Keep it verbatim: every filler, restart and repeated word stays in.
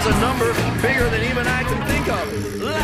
a number bigger than even I can think of.